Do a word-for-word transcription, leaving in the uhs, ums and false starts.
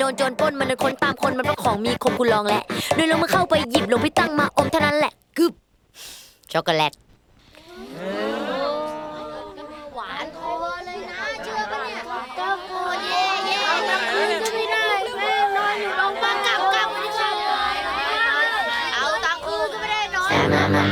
ดนโจรปล้นมันเดินคนตามคนมันเพราะของมีคมกูลองแหละโดยลงมือเข้าไปหยิบหลวงพี่ตั้งมาอมเท่านั้นแหละกึบช็อกโกแลตหวานคอเลยนะเชื่อปะเนี่ยเจ้าโกเย่เย่เอาตังคืนก็ไม่ได้แม่นอนอยู่โรงพยาบาลกลับกลับไม่ใช่เอาตังคืนก็ไม่ได้นอน